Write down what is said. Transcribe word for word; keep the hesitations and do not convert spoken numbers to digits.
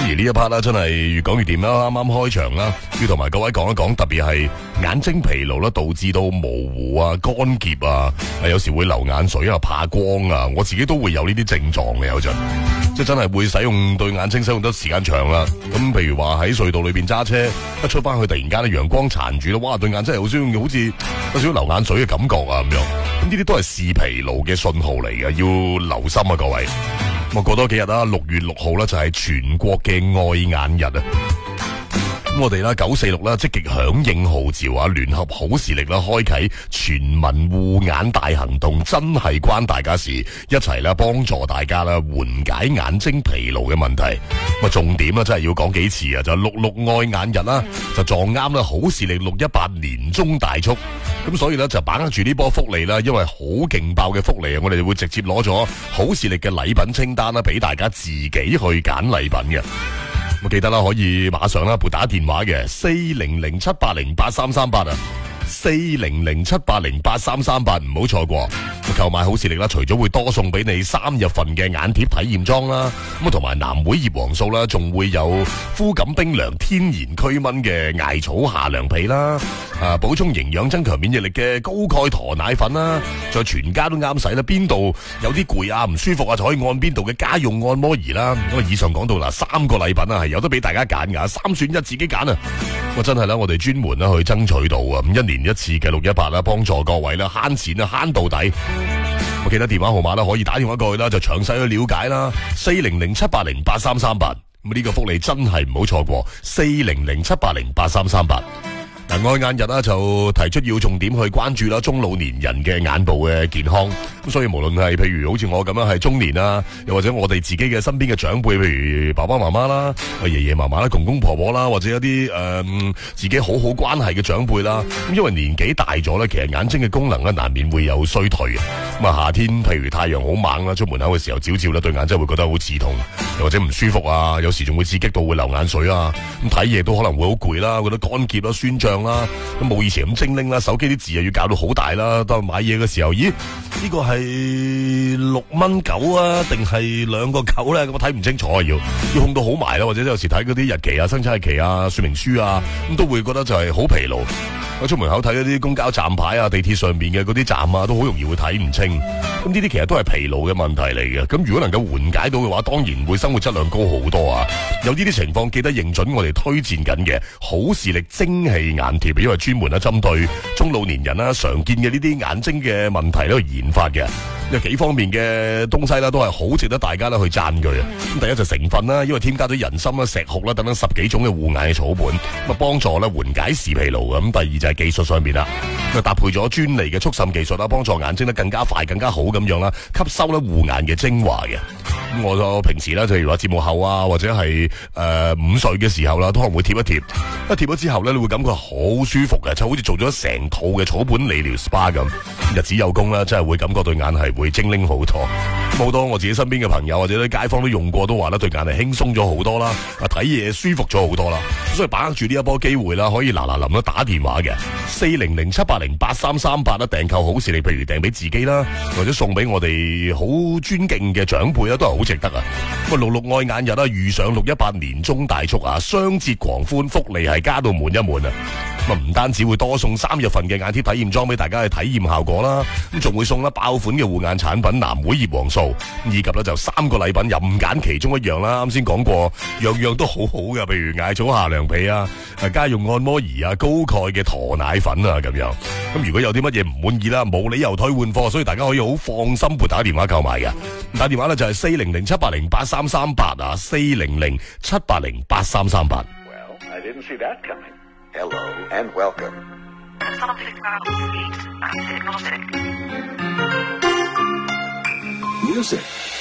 而呢一 part 啦，真係越講越掂啦，啱啱開場啦，要同埋各位講一講，特別係眼睛疲勞啦，導致到模糊啊、乾澀啊，有時會流眼水啊、怕光啊，我自己都會有呢啲症狀嘅有陣，即係真係會使用對眼睛使用得時間長啦。咁譬如話喺隧道裏邊揸車，一出翻去突然間咧陽光殘住啦，哇對眼真係好似好似有少少流眼水嘅感覺啊咁樣，咁呢啲都係視疲勞嘅信號嚟嘅，要留心啊各位。咁啊過多幾日啦，六月六號啦就係全國嘅愛眼日啊！咁我哋啦九四六啦積極響應號召啊，聯合好視力啦，開啟全民護眼大行動，真係關大家事，一齊啦幫助大家啦緩解眼睛疲勞嘅問題。咁啊重點啦真係要講幾次啊，就六六愛眼日啦，就撞啱啦好視力六一八年中大促。咁所以咧就把握住呢波福利啦，因為好勁爆嘅福利啊，我哋會直接攞咗好視力嘅禮品清單啦，俾大家自己去揀禮品嘅。我記得啦，可以馬上啦撥打電話嘅四零零七八零八三三八啊，四零零七八零八三三八，唔好錯過。購買好視力啦，除咗會多送俾你三日份嘅眼貼體驗裝啦，咁啊同埋藍莓葉黃素啦，仲會有膚感冰涼、天然驅蚊嘅艾草夏涼被啦，啊補充營養、增強免疫力嘅高鈣駝奶粉啦，再全家都啱使啦。邊度有啲攰啊、唔舒服啊，就可以按邊度嘅家用按摩儀啦。咁啊以上講到啦，三個禮品啊係有得俾大家揀噶，三選一自己揀啊。我真係啦，我哋專門啦去爭取到啊，咁一年一次嘅六一八啦，幫助各位啦慳錢啊慳到底。我記得電話號碼啦，可以打電話過去啦，就詳細去了解啦。四零零七八零八三三八，咁呢個福利真係唔好錯過。四零零七八零八三三八。嗱，愛眼日啦，就提出要重點去關注啦中老年人嘅眼部嘅健康。咁所以無論係譬如好似我咁樣係中年啦，又或者我哋自己嘅身邊嘅長輩，譬如爸爸媽媽啦、爺爺嫲嫲啦、公公婆婆啦，或者一啲誒、呃、自己好好關係嘅長輩啦。咁因為年紀大咗咧，其實眼睛嘅功能咧難免會有衰退嘅。咁啊夏天譬如太陽好猛啦，出門口嘅時候照照咧對眼真係會覺得好刺痛，又或者唔舒服啊，有時仲會刺激到會流眼水啊。咁睇嘢都可能會好攰啦，覺得乾澀啦、酸脹啦，咁冇以前咁精靈啦，手機啲字又要搞到好大啦，當買嘢嘅時候，咦呢個係六蚊九啊，定係兩個九咧？咁我睇唔清楚啊，要要控到好埋啦，或者有時睇嗰啲日期啊、生產日期啊、說明書啊，咁都會覺得就係好疲勞。我出門口睇嗰啲公交站牌啊、地鐵上面嘅嗰啲站啊，都好容易會睇唔清。咁呢啲其實都係疲勞嘅問題嚟嘅。咁如果能夠緩解到嘅話，當然會生活質量高好多啊。有呢啲情況，記得認準我哋推薦緊嘅好視力精氣眼貼，因為專門咧針對中老年人啦常見嘅呢啲眼睛嘅問題咧去研發嘅。有幾方面嘅東西啦，都係好值得大家咧去讚佢啊！咁第一就成分啦，因為添加咗人參啦、石斛啦等等十幾種嘅護眼嘅草本，咁啊幫助咧緩解視疲勞嘅。咁第二就係技術上面啦，咁啊搭配咗專利嘅速滲技術啦，幫助眼睛咧更加快、更加好咁樣啦，吸收咧護眼嘅精華嘅。咁我就平時咧，就譬如話節目後啊，或者係誒、呃、午睡嘅時候啦，都可能會貼一貼。一貼咗之後咧，你會感覺好舒服嘅，就好似做咗成套嘅草本理療 S P A 咁。日子有功啦，真係會感覺對眼係會精靈好多。好多我自己身邊嘅朋友或者啲街坊都用過，都話咧對眼係輕鬆咗好多啦，啊睇嘢舒服咗好多啦。所以把握住呢一波機會啦，可以嗱嗱臨啦打電話嘅四零零七八零八三三八啦，訂購好視力，譬如訂俾自己啦，或者送俾我哋好尊敬嘅長輩啦，都係好值得啊！咁六六愛眼日啦，遇上六一八年中大促啊，雙節狂歡，福利係加到滿一滿啊！咁啊，唔單止會多送三日份嘅眼貼體驗裝俾大家去體驗效果啦，咁仲會送啦爆款嘅護眼產品藍莓葉黃素，以及咧就三個禮品任揀其中一樣啦。啱先講過，樣樣都好好嘅，譬如艾草夏涼被啊、家用按摩儀啊、高鈣嘅駝奶粉啊咁樣。咁如果有啲乜嘢唔滿意啦，冇理由退換貨，所以大家可以好放心撥打電話購買嘅。打電話咧就係四零零七八零八三三八啊，四零零七八零八三三八。 Well, I didn't see that coming. Hello and welcome. Something about sweet and hypnotic. Music.